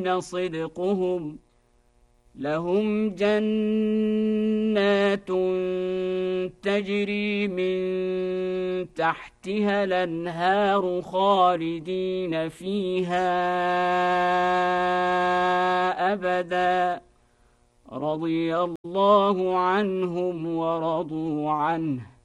صدقهم لهم جنات تجري من تحتها الأنهار خالدين فيها أبدا رضي الله عنهم ورضوا عنه